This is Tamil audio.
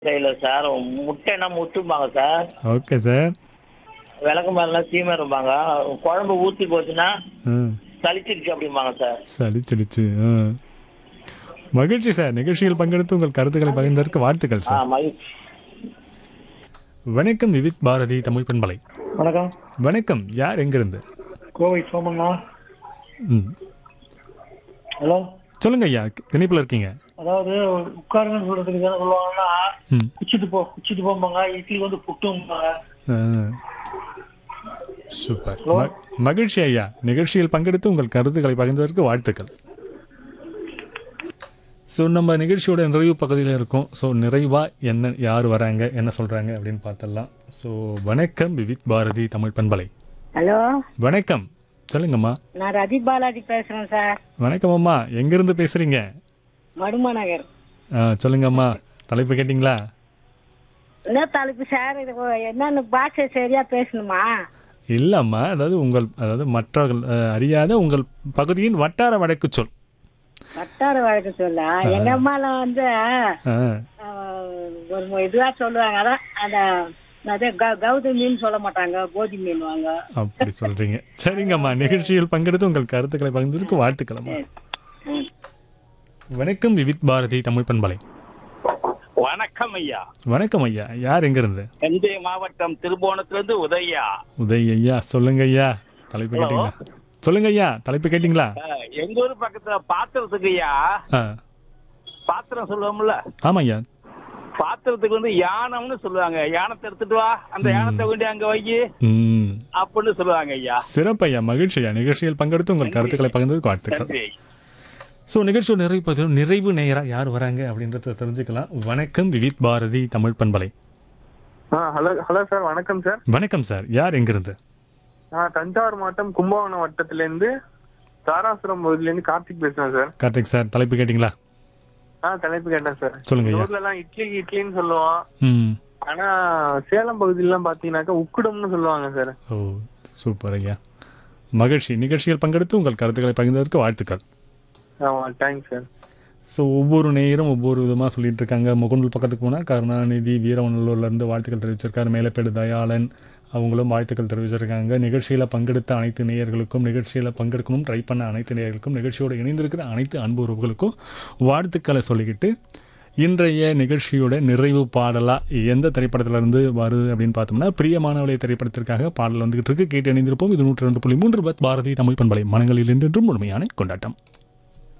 இல்ல சார். முட்டைன்னா முத்தும்பாங்க சார். Okay sir. விளக்கு மேலாம் சீமைம்பாங்க. குழம்பு ஊத்தி போச்சுன்னா ம். சலிச்சிருச்சு அப்படிம்பாங்க சார். சலிச்சிடுச்சு. மகிழ்ச்சி சார். நிகழ்ச்சியில் பங்கெடுத்து உங்கள் கருத்துக்களை பகிர்ந்ததற்கு வாழ்த்துக்கள் சார். மகிழ்ச்சி. வணக்கம் விவித் பாரதி தமிழ் பண்பலை. வணக்கம். வணக்கம். யார் எங்கிருந்து? கோவை சோமண்ணா. ம். ஹலோ. சொல்லுங்க ஐயா. இணைப்பில் இருக்கீங்க. அதாவது உட்காருங்கன்னு சொல்றதுக்கு என்ன சொல்லுவாங்கன்னா ம். குச்சிட்டு போம்பாங்க. இட்லி வந்து புட்டும்பாங்க. ஆ. சூப்பர். மகிழ்ச்சி ஐயா. நிகழ்ச்சியில் பங்கெடுத்து உங்கள் கருத்துக்களை பகிர்ந்ததற்கு வாழ்த்துக்கள். ஸோ நம்ம நிகழ்ச்சியோட நிறைவு பகுதியில் இருக்கோம். ஸோ நிறைவா என்ன யார் வராங்க என்ன சொல்கிறாங்க அப்படின்னு பார்த்துடலாம். ஸோ வணக்கம் விவித் பாரதி தமிழ் பண்பலை. ஹலோ, வணக்கம். சொல்லுங்கம்மா. நான் ரதி பாலாஜி பேசுறேன் சார். வணக்கம் அம்மா. எங்கேருந்து பேசுகிறீங்க? மடுமா நகர். சொல்லுங்கம்மா. தலைப்பு கேட்டிங்களா? என்ன தலைப்பு சார்? இது என்னன்னு பாஷை சரியா பேசணுமா? இல்லைம்மா, அதாவது மற்றவர்கள் அறியாத உங்கள் பகுதியின் வட்டார வழக்கு சொல். வட்டார வழக்கு சொல்ல எங்க அம்மாலாம் வந்து ஆ. ஒரு இதுவா சொல்லுவாங்க. அதான் அந்த கௌதம் மீன் சொல்ல மாட்டாங்க, கோதி மீன் வாங்க. அப்படி சொல்றீங்க. சரிங்கம்மா. நிகழ்ச்சியில் பங்கெடுத்து உங்கள் கருத்துக்களை பகிர்ந்ததற்கு வாழ்த்துக்களம்மா. வணக்கம் விவித் பாரதி தமிழ் பண்பலை. வணக்கம் ஐயா. வணக்கம் ஐயா. யார் எங்கிருந்து? தஞ்சை மாவட்டம் திருபுவனத்திலிருந்து உதயா. உதய் ஐயா. சொல்லுங்க ஐயா. தலைப்பு கேட்டீங்களா? சொல்லுங்க ஐயா. தலைப்பு கேட்டீங்களா? எங்க ஊர் பக்கத்துல பாத்திரத்துக்கு ஐயா, ஆ. பாத்திரம் சொல்லுவோம்ல, ஆமா ஐயா. பாத்திரத்துக்கு வந்து யானம்னு சொல்லுவாங்க. யானத்தை எடுத்துட்டு வா, அந்த யானத்தை கொண்டு அங்க வை ம். அப்படின்னு சொல்லுவாங்க ஐயா. சிறப்பு ஐயா. மகிழ்ச்சி ஐயா. நிகழ்ச்சியில் பங்கெடுத்து உங்கள் கருத்துக்களை பகிர்ந்ததுக்கு வாழ்த்துக்கள். நன்றி. ஸோ நிகழ்ச்சியோட நிறைவு நேரா யார் வராங்க அப்படின்றத தெரிஞ்சுக்கலாம். வணக்கம் விவித் பாரதி தமிழ் பண்பலை. Hello hello sir. வணக்கம் சார். வணக்கம் சார். யார் எங்கிருந்து? தஞ்சாவூர் மாவட்டம் கும்பகோணம் வட்டத்திலேருந்து தாராசுரம் பகுதியிலேருந்து கார்த்திக் பேசுறேன் சார். கார்த்திக் சார். தலைப்பு கேட்டிங்களா? தலைப்பு கேட்டேன் சார். சொல்லுங்க ஐயா. ஊர்ல எல்லாம் இட்லின்னு சொல்லுவோம். ம். ஆனா சேலம் பகுதியிலாம் பாத்தீங்கன்னாக்கா உக்குடம்னு சொல்லுவாங்க சார். ஓ, சூப்பர் ஐயா. மகிழ்ச்சி. நிகழ்ச்சியில் பங்கெடுத்து உங்கள் கருத்துக்களை பகிர்ந்ததற்கு வாழ்த்துக்கள். Thanks sir. ஸோ ஒவ்வொரு நேரம் ஒவ்வொரு விதமாக சொல்லிட்டு இருக்காங்க. முகுந்தல் பக்கத்துக்கு போனால் கருணாநிதி வீரவநல்லூர்லேருந்து வாழ்த்துக்கள் தெரிவிச்சிருக்காரு. மேலப்பேடு தயாளன் அவங்களும் வாழ்த்துக்கள் தெரிவிச்சிருக்காங்க. நிகழ்ச்சியில் பங்கெடுத்த அனைத்து நேயர்களுக்கும், நிகழ்ச்சியில் பங்கெடுக்கணும் ட்ரை பண்ண அனைத்து நேயர்களுக்கும், நிகழ்ச்சியோடு இணைந்திருக்கிற அனைத்து அன்பு உறவுகளுக்கும் வாழ்த்துக்களை சொல்லிக்கிட்டு இன்றைய நிகழ்ச்சியோட நிறைவு பாடலாக எந்த திரைப்படத்திலிருந்து வருது அப்படின்னு பார்த்தோம்னா, பிரியமானவளை திரைப்படத்திற்காக பாடல் வந்துகிட்டு இருக்கு. கேட்டு இணைந்திருப்போம். இது 102.3 பாரதி தமிழ் பண்பலை. மனங்களில் என்றென்றும் முழுமையான கொண்டாட்டம்.